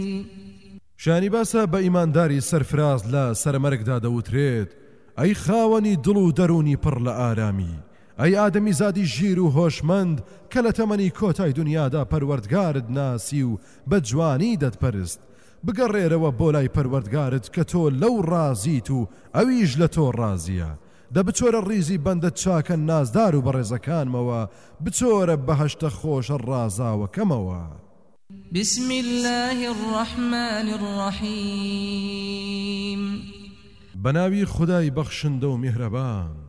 شانی باسە بە ئیمانداری سەرفراز لە سەرمەرگدا دەوترێت ئەی خاوەنی دڵ و دەرونی پڕ لە ئارامی، ئەی ئادەمی زادی ژیر و هۆشمەند کە لە تەمەنی کۆتای دنیادا پەروەردگارت ناسی و بە جوانی دەتپەرست، بگەڕێرەوە بۆ لای پەروەردگارت کە تۆ لەو ڕازیت و ئەویش لە تۆ ڕازیە. دەبچۆرە ڕیزی بەندە چاکە نازدار و بەڕێزەکانمەوە، بچۆرە بەهەشتە خۆشە ڕازاوەکەمەوە. بسم الله الرحمن الرحيم بناوی خدای بەخشندە و میهرەبان.